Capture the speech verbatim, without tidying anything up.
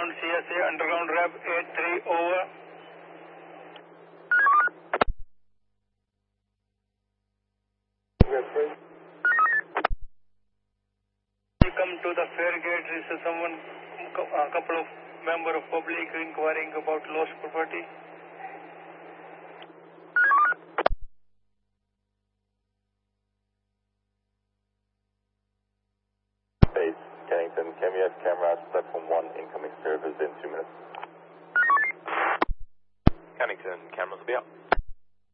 ground C S A, underground rep eight three, over. Come to the fair gate. This is someone, a couple of member of public inquiring about lost property. Base, Kennington, can we have cameras, platform one, incoming service in two minutes? Kennington, cameras will be up.